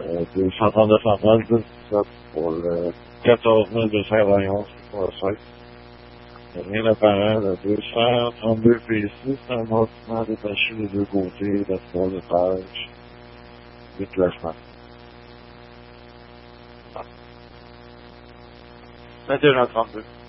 239 ampères, 17 pour le 14 291 pour le 5. Rien d'apparent, le 232 PC, c'est un bâtiment détaché des deux côtés, de 3 étages, 8 logements. 21h32.